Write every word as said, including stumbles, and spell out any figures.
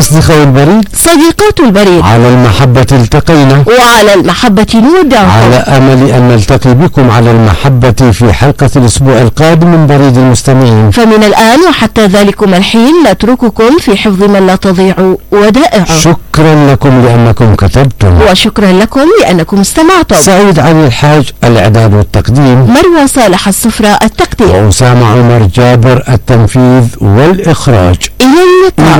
أصدقاء البريد، صديقات البريد، على المحبة التقينا وعلى المحبة نودعكم، على أمل أن نلتقي بكم على المحبة في حلقة الأسبوع القادم من بريد المستمعين. فمن الآن وحتى ذلكم الحين نترككم في حفظ من لا تضيع ودائعه. شكرا لكم لأنكم كتبتم، وشكرا لكم لأنكم استمعتم. سعيد علي الحاج الإعداد والتقديم، مروى صالح الصفراء التقديم، وأسامة عمر جابر التنفيذ والإخراج. إلى اللقاء.